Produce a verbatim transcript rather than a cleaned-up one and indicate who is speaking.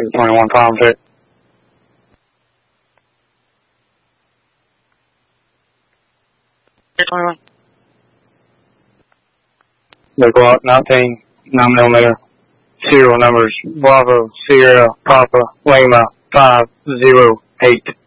Speaker 1: Take the twenty-one palm check.
Speaker 2: twenty-one.
Speaker 1: The Glock nineteen, nine millimeter. Serial numbers Bravo, Sierra, Papa, Lima, five, zero, eight.